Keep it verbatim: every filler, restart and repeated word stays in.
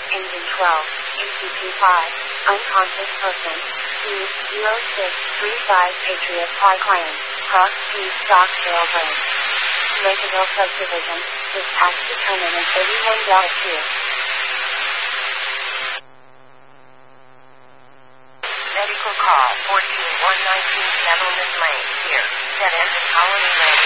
engine twelve, E T P five, unconscious person, two zero six three five Patriot High Claim, Cross Street Stock Tail Brake. Lakeville Subdivision, dispatch determinant thirty-one Delta two. Medical call fourteen one nineteen Settlement Lane, here, dead end of Colony Lane.